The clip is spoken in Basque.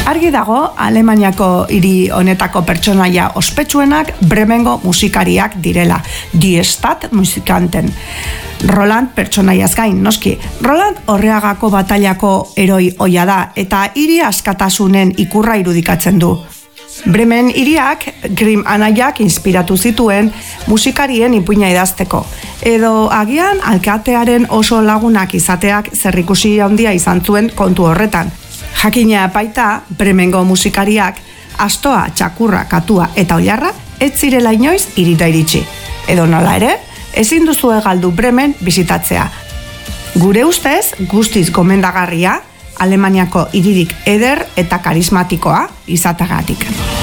Argi dago, Alemaniako hiri honetako pertsonaia ospetsuenak Bremengo musikariak direla, Die Stadt musikanten. Roland pertsonaiaz gain, noski. Roland Orreagako batailako heroi ohia da, eta hiri askatasunen ikurra irudikatzen du. Bremen hiriak Grimm anaiak inspiratu zituen musikarien ipuina idazteko. Edo agian alkatearen oso lagunak izateak zerikusi handia izan zuen kontu horretan. Jakina baita, Bremengo musikariak astoa, txakurra, katua eta oilarra ez zirela inoiz hirira iritsi. Edo nola ere, ezin duzu galdu Bremen bisitatzea. Gure ustez, guztiz gomendagarria, Alemaniako hiririk eder eta karismatikoa izatagatik.